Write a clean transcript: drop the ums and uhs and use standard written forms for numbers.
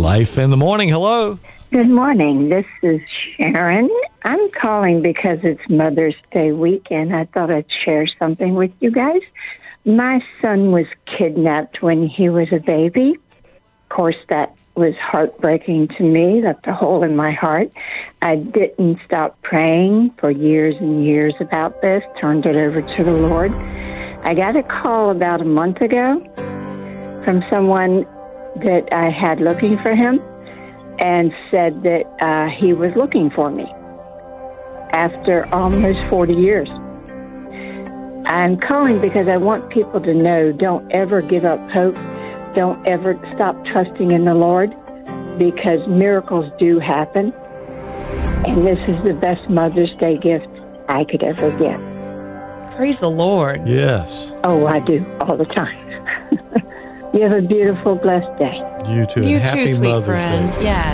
Life in the Morning. Hello. Good morning. This is Sharon. I'm calling because it's Mother's Day weekend. I thought I'd share something with you guys. My son was kidnapped when he was a baby. Of course, that was heartbreaking to me, left a hole in my heart. I didn't stop praying for years and years about this, turned it over to the Lord. I got a call about a month ago from someone that I had looking for him and said that he was looking for me after almost 40 years. I'm calling because I want people to know, don't ever give up hope. Don't ever stop trusting in the Lord, because miracles do happen. And this is the best Mother's Day gift I could ever get. Praise the Lord. Yes. Oh, I do, all the time. You have a beautiful, blessed day. You too. You Happy too, sweet Mother's friend. Day. Yeah.